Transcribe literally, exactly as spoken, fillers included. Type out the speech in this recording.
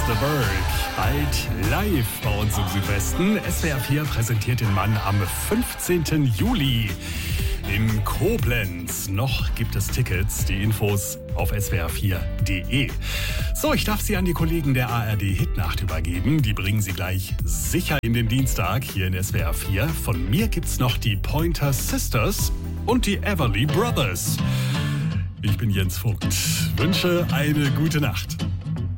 Westerberg. Bald live bei uns im Südwesten. S W R vier präsentiert den Mann am fünfzehnten Juli in Koblenz. Noch gibt es Tickets, die Infos auf s w r vier punkt d e. So, ich darf Sie an die Kollegen der A R D Hitnacht übergeben. Die bringen Sie gleich sicher in den Dienstag hier in S W R vier. Von mir gibt's noch die Pointer Sisters und die Everly Brothers. Ich bin Jens Vogt. Wünsche eine gute Nacht.